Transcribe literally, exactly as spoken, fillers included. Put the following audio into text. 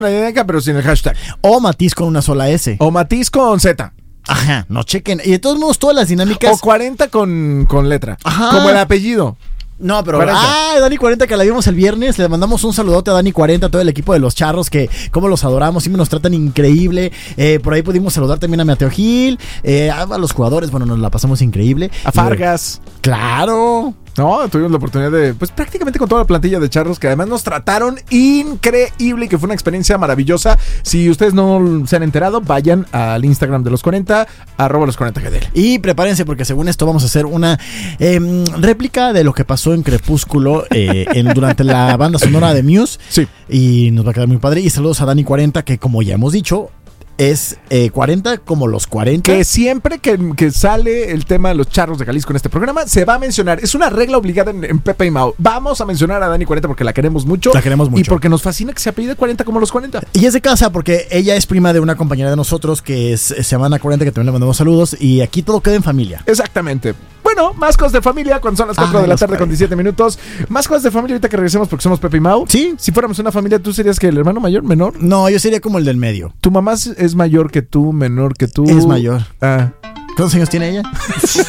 la dinámica, pero sin el hashtag. O Matiz con una sola S. O Matiz con Z. Ajá, no chequen. Y de todos modos, todas las dinámicas. O cuarenta con, con letra. Ajá. Como el apellido. No, pero cuarenta. Ah, Dani cuarenta, que la vimos el viernes. Le mandamos un saludote a Dani cuarenta, a todo el equipo de los Charros, que como los adoramos, siempre nos tratan increíble. Eh, por ahí pudimos saludar también a Mateo Gil, eh, a los jugadores, bueno, nos la pasamos increíble. A Fargas. Y, claro. No, tuvimos la oportunidad de, pues prácticamente con toda la plantilla de Charros, que además nos trataron increíble y que fue una experiencia maravillosa. Si ustedes no se han enterado, vayan al Instagram de los cuarenta, arroba los cuarenta G D L. Y prepárense porque según esto vamos a hacer una eh, réplica de lo que pasó en Crepúsculo eh, en, durante la banda sonora de Muse. Sí. Y nos va a quedar muy padre. Y saludos a Dani cuarenta, que como ya hemos dicho, es eh, cuarenta como los cuarenta. Que siempre que, que sale el tema de los Charros de Jalisco en este programa, se va a mencionar. Es una regla obligada en, en Pepe y Mau. Vamos a mencionar a Dani cuarenta porque la queremos mucho. La queremos mucho. Y porque nos fascina que se apellide cuarenta como los cuarenta. Y es de casa porque ella es prima de una compañera de nosotros que es, se llama Ana cuarenta, que también le mandamos saludos. Y aquí todo queda en familia. Exactamente. Bueno, más cosas de familia cuando son las cuatro Ay, de la los tarde con diecisiete minutos. Más cosas de familia ahorita que regresemos porque somos Pepe y Mau. Sí. Si fuéramos una familia, ¿tú serías que el hermano mayor, menor? No, yo sería como el del medio. ¿Tu mamá es mayor que tú, menor que tú? Es mayor. Ah. ¿Cuántos años tiene ella?